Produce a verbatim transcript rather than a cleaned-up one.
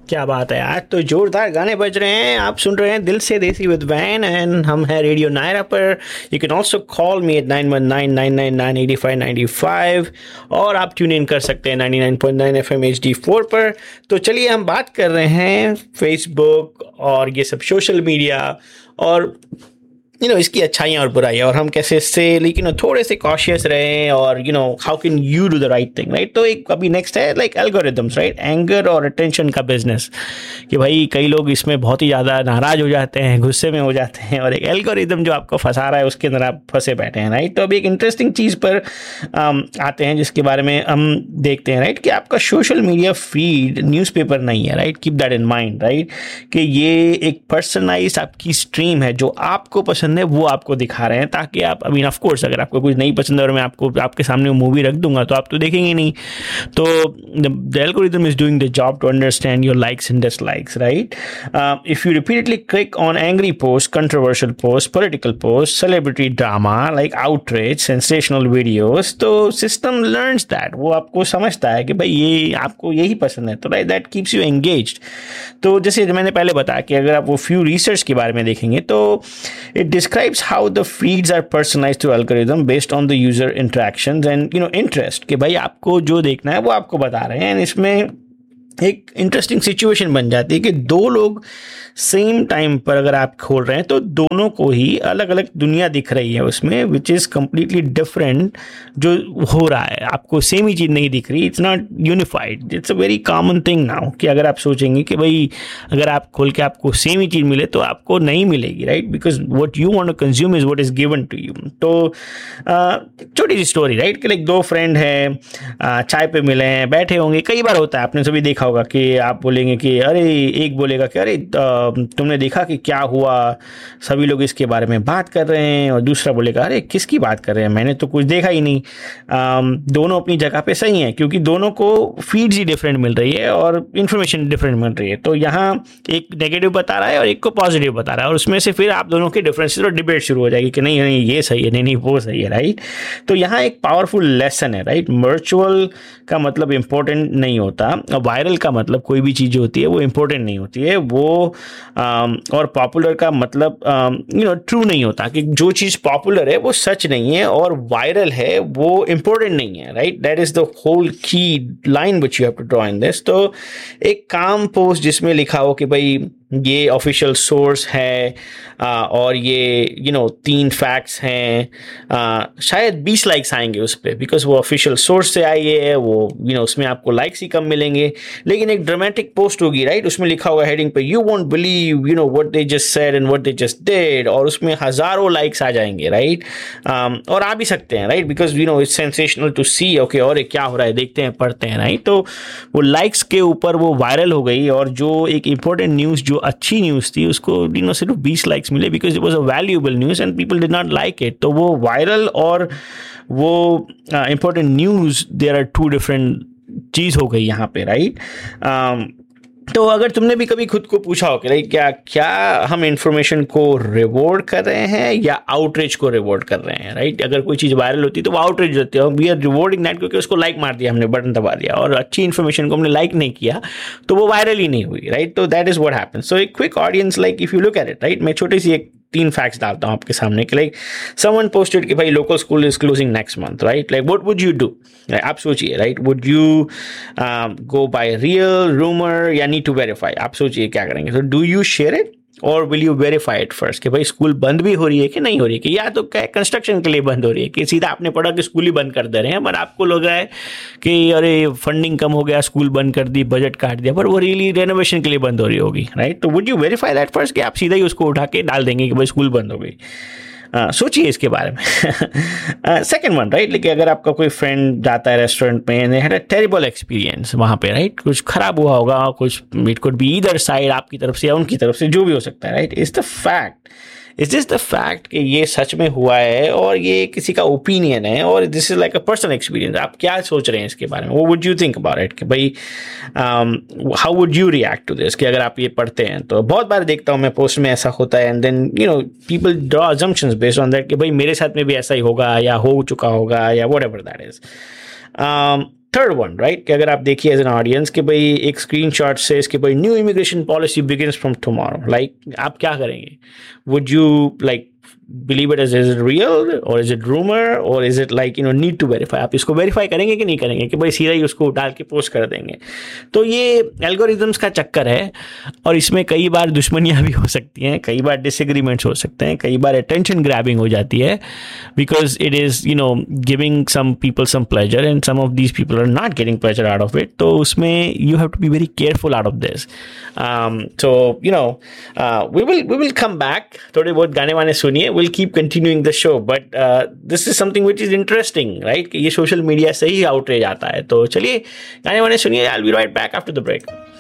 क्या बात है, आज तो जोरदार गाने बज रहे हैं। आप सुन रहे हैं दिल से देसी विद वैन एंड हम हैं रेडियो नायरा पर। You can also call me at nine one nine nine nine nine eight five nine five और आप ट्यून इन कर सकते हैं ninety nine point nine F M H D four पर। तो चलिए हम बात कर रहे हैं फेसबुक और ये सब सोशल मीडिया और यू नो इसकी अच्छाइयाँ और बुराइयाँ और हम कैसे इससे लेकिन थोड़े से कॉशियस रहें और you know how can you do the right thing, right. तो एक अभी नेक्स्ट है लाइक एल्गोरिदम्स, राइट। एंगर और अटेंशन का बिजनेस कि भाई कई लोग इसमें बहुत ही ज़्यादा नाराज़ हो जाते हैं, गुस्से में हो जाते हैं और एक एल्गोरिदम जो आपको फंसा रहा है उसके अंदर आप फंसे बैठे हैं, राइट। तो अभी एक इंटरेस्टिंग चीज़ पर um, आते हैं जिसके बारे में हम देखते हैं, राइट, कि आपका सोशल मीडिया फीड न्यूज़पेपर नहीं है, right. Keep that in mind, right, कि ये एक पर्सनलाइज आपकी स्ट्रीम है। जो आपको पसंद है वो आपको दिखा रहे हैं ताकि आप, आई मीन ऑफ कोर्स अगर आपको कुछ नहीं पसंद है और मैं आपको आपके सामने मूवी रख दूंगा तो आप तो देखेंगे नहीं। तो the algorithm is doing the job to understand your likes and dislikes, right. If you repeatedly click on angry post, controversial post, political post, celebrity drama like outreach, sensational videos, तो system learns that, वो आपको समझता है कि भाई ये आपको यही पसंद है, तो right that keeps you engaged. तो जैसे मैंने पहले बताया कि अगर आप वो फ्यू रिसर्च के बारे में देखेंगे तो it describes how the feeds are personalized to algorithm based on the user interactions and you know interest, कि भाई आपको जो देखना है वो आपको बता रहे हैं। इसमें एक इंटरेस्टिंग सिचुएशन बन जाती है कि दो लोग सेम टाइम पर अगर आप खोल रहे हैं तो दोनों को ही अलग अलग दुनिया दिख रही है उसमें, विच इज़ कम्प्लीटली डिफरेंट जो हो रहा है। आपको सेम ही चीज़ नहीं दिख रही, it's not unified. It's a very common thing now कि अगर आप सोचेंगे कि भाई अगर आप खोल के आपको सेम ही चीज़ मिले तो आपको नहीं मिलेगी, right, because what you want to consume is what is given to you. तो छोटी सी स्टोरी, राइट, कि लाइक दो फ्रेंड हैं, चाय पे मिले हैं, बैठे होंगे। कई बार होता है, आपने सभी देखा होगा कि आप बोलेंगे कि अरे, एक बोलेगा कि अरे तुमने देखा कि क्या हुआ, सभी लोग इसके बारे में बात कर रहे हैं, और दूसरा बोलेगा अरे किसकी बात कर रहे हैं, मैंने तो कुछ देखा ही नहीं। आम, दोनों अपनी जगह पे सही हैं क्योंकि दोनों को फीड्स ही डिफरेंट मिल रही है और इन्फॉर्मेशन डिफरेंट मिल रही है। तो यहाँ एक नेगेटिव बता रहा है और एक को पॉजिटिव बता रहा है और उसमें से फिर आप दोनों के डिफरेंसेस और डिबेट शुरू हो जाएगी कि नहीं नहीं ये सही है, नहीं नहीं वो सही है, राइट। तो यहाँ एक पावरफुल लेसन है, राइट। वर्चुअल का मतलब इंपॉर्टेंट नहीं होता, वायरल का मतलब कोई भी चीज़ होती है वो इंपॉर्टेंट नहीं होती है वो, आम, और पॉपुलर का मतलब यू नो ट्रू नहीं होता कि जो चीज़ पॉपुलर है वो सच नहीं है और वायरल है वो इंपॉर्टेंट नहीं है, right. That is the whole की line which you have to draw in this. तो एक काम पोस्ट जिसमें लिखा हो कि भाई ये ऑफिशियल सोर्स है आ, और ये यू you नो know, तीन फैक्ट्स हैं, आ, शायद बीस लाइक्स आएंगे उस पर बिकॉज वो ऑफिशियल सोर्स से आई है, वो यू you नो know, उसमें आपको लाइक्स ही कम मिलेंगे। लेकिन एक ड्रामेटिक पोस्ट होगी, राइट, उसमें लिखा हुआ हेडिंग पे you won't believe you know what they just said and what they just did, और उसमें हज़ारों लाइक्स आ जाएंगे, राइट। और आ भी सकते हैं, right, because you know it's sensational to C, okay और क्या हो रहा है देखते हैं पढ़ते हैं, राइट। तो वो लाइक्स के ऊपर वो वायरल हो गई और जो एक इंपॉर्टेंट न्यूज़ जो अच्छी न्यूज़ थी उसको यू नो सिर्फ बीस लाइक्स मिले because it was a valuable news and people did not like it. तो वो वायरल और वो important news, there are to different चीज़ हो गई यहाँ पे, राइट। तो अगर तुमने भी कभी खुद को पूछा हो कि भाई क्या क्या हम इंफॉर्मेशन को रिवॉर्ड कर रहे हैं या आउटरीच को रिवॉर्ड कर रहे हैं, राइट। अगर कोई चीज़ वायरल होती है तो वो आउटरीच होती है, वी आर रिवॉर्डिंग दैट क्योंकि उसको लाइक मार दिया हमने, बटन दबा दिया, और अच्छी इन्फॉर्मेशन को हमने लाइक नहीं किया तो वो वायरल ही नहीं हुई, राइट। तो दैट इज़ व्हाट हैपेंस। सो एक quick audience, like if you look at it, right, मैं छोटी सी एक तीन फैक्ट्स डालता हूँ आपके सामने कि लाइक समवन पोस्टेड कि भाई local school is closing next month, right. Like what would you do, आप सोचिए, right. Would you go by real, rumour या नीड टू वेरीफाई? आप सोचिए क्या करेंगे। तो डू यू शेयर इट और will you verify it first कि भाई स्कूल बंद भी हो रही है कि नहीं हो रही है, कि या तो क्या कंस्ट्रक्शन के लिए बंद हो रही है कि सीधा आपने पढ़ा कि स्कूल ही बंद कर दे रहे हैं, पर आपको लग रहा है कि अरे फंडिंग कम हो गया, स्कूल बंद कर दी, बजट काट दिया, पर वो रियली रेनोवेशन के लिए बंद हो रही होगी, राइट। तो would you verify that first कि आप सीधा ही उसको उठा के डाल देंगे कि भाई स्कूल बंद हो गई? Uh, सोचिए इसके बारे में। सेकेंड वन, राइट, लेकिन अगर आपका कोई फ्रेंड जाता है रेस्टोरेंट में and had a terrible experience वहाँ पे, राइट, कुछ खराब हुआ होगा, कुछ it could be either side, आपकी तरफ से या उनकी तरफ से, जो भी हो सकता है, right. Is the fact is this the fact कि ये सच में हुआ है और ये किसी का ओपिनियन है और this is like a personal experience, आप क्या सोच रहे हैं इसके बारे में? वो would you think about it कि भाई how would you react to this, कि अगर आप ये पढ़ते हैं तो बहुत बार देखता हूँ मैं पोस्ट में ऐसा होता है and then you know people draw assumptions based on that कि भाई मेरे साथ में भी ऐसा ही होगा या हो चुका होगा या whatever that is. Third one, right, कि अगर आप देखिए एज एन ऑडियंस कि भाई एक स्क्रीनशॉट से इसके भाई new immigration policy begins from tomorrow, like आप क्या करेंगे? Would you like believe it as is it real or is it rumor or is it like you know need to verify? आप इसको वेरीफाई करेंगे कि नहीं करेंगे कि भाई सीधा ही उसको डाल के पोस्ट कर देंगे? तो ये एल्गोरिथम्स का चक्कर है और इसमें कई बार दुश्मनियां भी हो सकती हैं, कई बार डिसएग्रीमेंट्स हो सकते हैं, कई बार अटेंशन ग्रैबिंग हो जाती है because it is you know giving some people some pleasure and some of these people are not getting pleasure out of it. तो उसमें you have to be very careful out of this. So you know we will we will come back, थोड़े बहुत गाने वाने सुनिए. We'll keep continuing the show, but uh, this is something which is interesting, right? कि ये social media से ही outreach आता है. तो चलिए गाने वाने सुनिए. I'll be right back after the break.